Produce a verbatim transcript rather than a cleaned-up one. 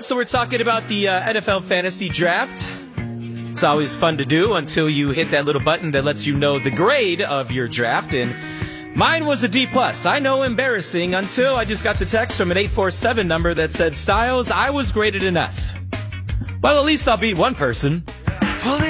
everyone. So we're talking about the uh, N F L Fantasy Draft. It's always fun to do until you hit that little button that lets you know the grade of your draft. And mine was a D plus. I know, embarrassing, until I just got the text from an eight four seven number that said, Styles, I was graded enough. Well, at least I'll beat one person.